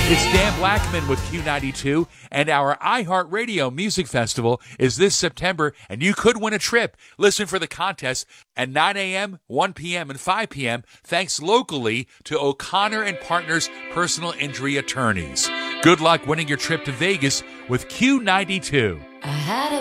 It's Dan Blackman with Q92, and our iHeartRadio Music Festival is this September, and you could win a trip. Listen for the contest at 9 a.m., 1 p.m., and 5 p.m., thanks locally to O'Connor and Partners Personal Injury Attorneys. Good luck winning your trip to Vegas with Q92.